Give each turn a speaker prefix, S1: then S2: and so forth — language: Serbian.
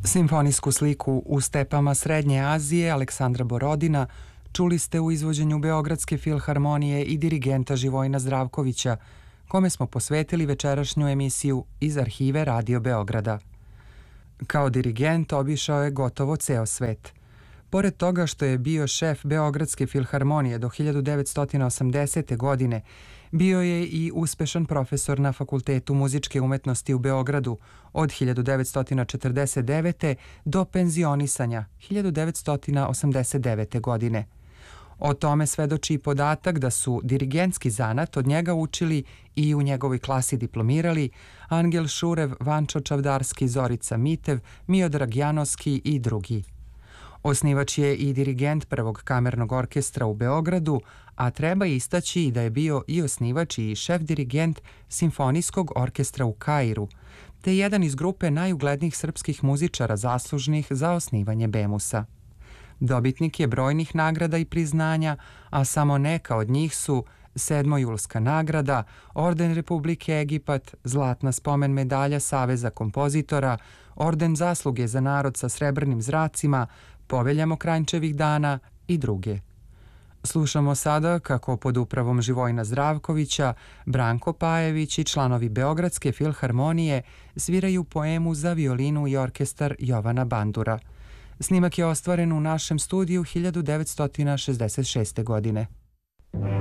S1: Simfonijsku sliku u stepama Srednje Azije Aleksandra Borodina čuli ste u izvođenju Beogradske filharmonije i dirigenta Živojina Zdravkovića, kome smo posvetili večerašnju emisiju iz arhive Radio Beograda. Kao dirigent obišao je gotovo ceo svet. Pored toga što je bio šef Beogradske filharmonije do 1980. godine, bio je i uspešan profesor na Fakultetu muzičke umetnosti u Beogradu od 1949. do penzionisanja 1989. godine. O tome svedoči i podatak da su dirigentski zanat od njega učili i u njegovoj klasi diplomirali Angel Šurev, Vančo Čavdarski, Zorica Mitev, Miodrag Janovski i drugi. Osnivač je i dirigent Prvog kamernog orkestra u Beogradu, a treba istaći i da je bio i osnivač i šef dirigent Simfonijskog orkestra u Kairu, te jedan iz grupe najuglednijih srpskih muzičara zaslužnih za osnivanje BEMUS-a. Dobitnik je brojnih nagrada i priznanja, a samo neka od njih su Sedmojulska nagrada, Orden Republike Egipat, Zlatna spomen medalja Saveza kompozitora, Orden zasluge za narod sa srebrnim zracima, Povelja Mokranjčevih dana i druge. Slušamo sada kako pod upravom Živojina Zdravkovića, Branko Pajević i članovi Beogradske filharmonije sviraju poemu za violinu i orkestar Jovana Bandura. Snimak je ostvaren u našem studiju 1966. godine.